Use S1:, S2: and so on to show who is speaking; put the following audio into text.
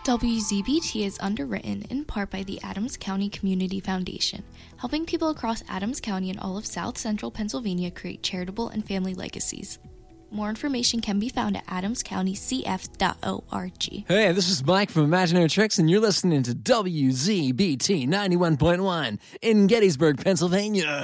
S1: WZBT is underwritten in part by the Adams County Community Foundation, helping people across Adams County and all of South Central Pennsylvania create charitable and family legacies. More information can be found at adamscountycf.org.
S2: Hey, this is Mike from Imaginary Tricks, and you're listening to WZBT 91.1 in Gettysburg, Pennsylvania.